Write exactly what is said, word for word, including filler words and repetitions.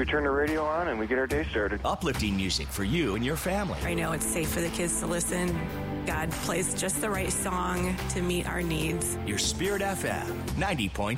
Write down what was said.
we turn the radio on and we get our day started. Uplifting music for you and your family. I know it's safe for the kids to listen. God plays just the right song to meet our needs. Your Spirit F M, ninety point five.